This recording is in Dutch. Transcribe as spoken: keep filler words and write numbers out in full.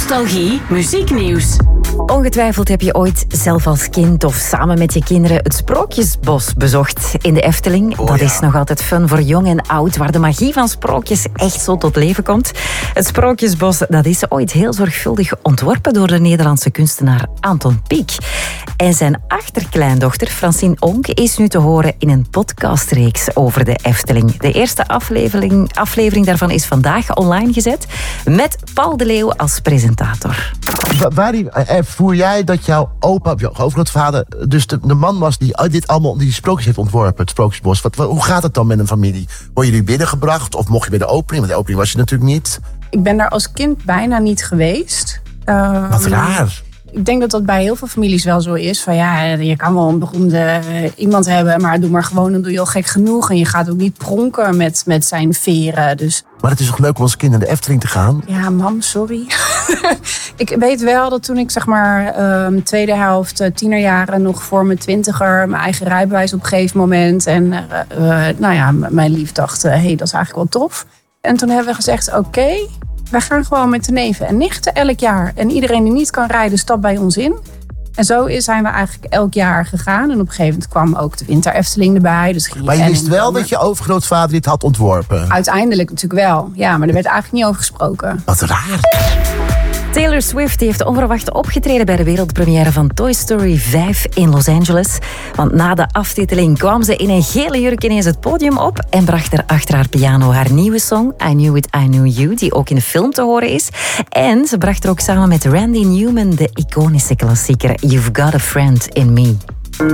Nostalgie muzieknieuws. Ongetwijfeld heb je ooit zelf als kind of samen met je kinderen het Sprookjesbos bezocht in de Efteling. Oh, dat ja. is nog altijd fun voor jong en oud, waar de magie van sprookjes echt zo tot leven komt. Het Sprookjesbos dat is ooit heel zorgvuldig ontworpen door de Nederlandse kunstenaar Anton Pieck. En zijn achterkleindochter Francine Onk is nu te horen in een podcastreeks over de Efteling. De eerste aflevering, aflevering daarvan is vandaag online gezet met Paul de Leeuw als presentator. Waar voer jij dat jouw opa, jouw overgrootvader, dus de, de man was die dit allemaal, die sprookjes heeft ontworpen, het Sprookjesbos. Wat, wat, hoe gaat het dan met een familie? Word je nu binnengebracht of mocht je bij de opening? Want de opening was je natuurlijk niet. Ik ben daar als kind bijna niet geweest. Um, Wat raar. Ik denk dat dat bij heel veel families wel zo is. Van ja, je kan wel een beroemde uh, iemand hebben, maar doe maar gewoon, dan doe je al gek genoeg. En je gaat ook niet pronken met, met zijn veren. Dus Maar het is toch leuk om als kind naar de Efteling te gaan? ja, mam, sorry. Ik weet wel dat toen ik zeg maar um, tweede helft, uh, tienerjaren, nog voor mijn twintiger, mijn eigen rijbewijs op een gegeven moment. En uh, uh, nou ja, m- mijn lief dacht, hé, uh, hey, dat is eigenlijk wel tof. En toen hebben we gezegd, oké, okay, wij gaan gewoon met de neven en nichten elk jaar. En iedereen die niet kan rijden, stapt bij ons in. En zo zijn we eigenlijk elk jaar gegaan. En op een gegeven moment kwam ook de Winter Efteling erbij. Dus ging Maar je en wist in wel zomer. dat je overgrootvader dit had ontworpen. Uiteindelijk natuurlijk wel. Ja, maar er werd eigenlijk niet over gesproken. Wat raar. Taylor Swift die heeft onverwacht opgetreden bij de wereldpremière van Toy Story vijf in Los Angeles. Want na de aftiteling kwam ze in een gele jurk ineens het podium op en bracht er achter haar piano haar nieuwe song I Knew It, I Knew You, die ook in de film te horen is. En ze bracht er ook samen met Randy Newman de iconische klassieker You've Got a Friend in Me.